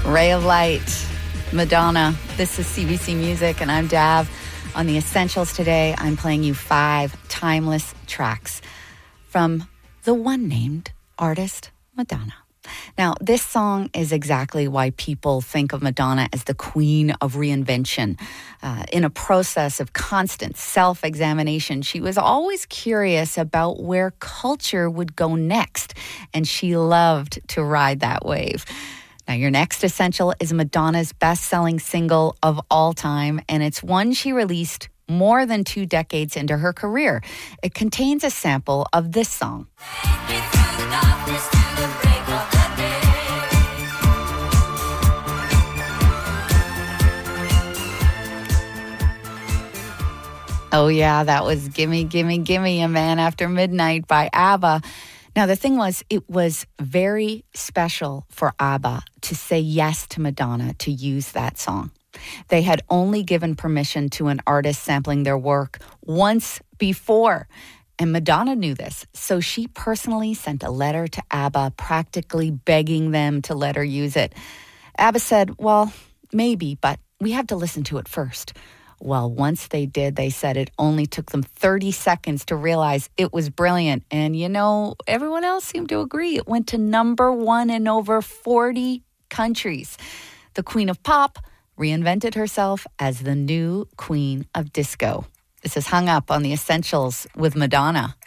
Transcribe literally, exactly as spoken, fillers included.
Ray of Light, Madonna. This is C B C Music, and I'm Dav. On the Essentials today, I'm playing you five timeless tracks from the one named artist, Madonna. Now, this song is exactly why people think of Madonna as the queen of reinvention. Uh, in a process of constant self-examination, she was always curious about where culture would go next, and she loved to ride that wave. Now, your next essential is Madonna's best-selling single of all time, and it's one she released more than two decades into her career. It contains a sample of this song. Oh yeah, that was Gimme, Gimme, Gimme, A Man After Midnight by ABBA. Now, the thing was, it was very special for ABBA to say yes to Madonna to use that song. They had only given permission to an artist sampling their work once before, and Madonna knew this. So she personally sent a letter to ABBA practically begging them to let her use it. ABBA said, well, maybe, but we have to listen to it first. Well, once they did, they said it only took them thirty seconds to realize it was brilliant. And, you know, everyone else seemed to agree. It went to number one in over forty countries. The Queen of Pop reinvented herself as the new Queen of Disco. This is Hung Up on the Essentials with Madonna.